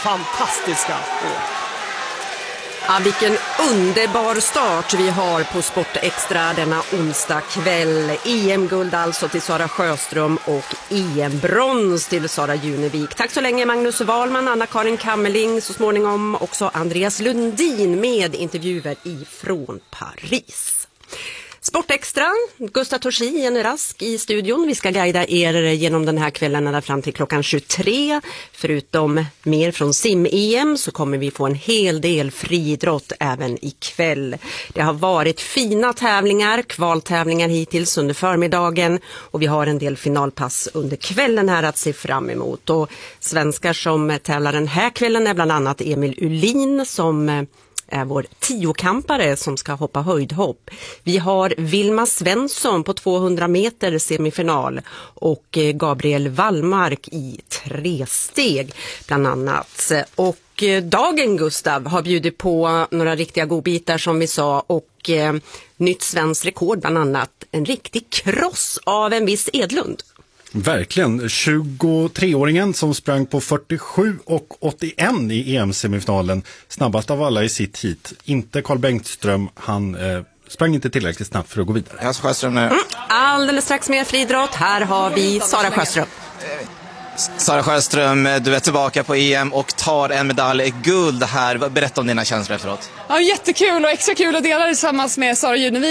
fantastiska år. Ja, vilken underbar start vi har på Sport Extra denna onsdag kväll. EM-guld alltså till Sara Sjöström och EM-brons till Sara Junevik. Tack så länge Magnus Wahlman, Anna-Karin Kammerling, så småningom också Andreas Lundin med intervjuer ifrån Paris. Sportextra, Gustav Torsi, Jenny Rask i studion. Vi ska guida er genom den här kvällen ända fram till klockan 23. Förutom mer från sim-EM så kommer vi få en hel del friidrott även ikväll. Det har varit fina tävlingar, kvaltävlingar hittills under förmiddagen och vi har en del finalpass under kvällen här att se fram emot. Och svenskar som tävlar den här kvällen är bland annat Emil Ullin som är vår 10-kampare som ska hoppa höjdhopp. Vi har Vilma Svensson på 200 meter semifinal och Gabriel Wallmark i 3 steg bland annat. Och dagen, Gustav, har bjudit på några riktiga godbitar som vi sa och nytt svenskt rekord bland annat. En riktig kross av en viss Edlund. Verkligen. 23-åringen som sprang på 47 och 81 i EM-semifinalen. Snabbast av alla i sitt hit. Inte Carl Bengtström. Han sprang inte tillräckligt snabbt för att gå vidare. Alldeles strax mer friidrott. Här har vi Sara Sjöström. Sara Sjöström, du är tillbaka på EM och tar en medalj, guld här. Berätta om dina känslor efteråt. Ja, jättekul och extra kul att dela det tillsammans med Sara Junevik.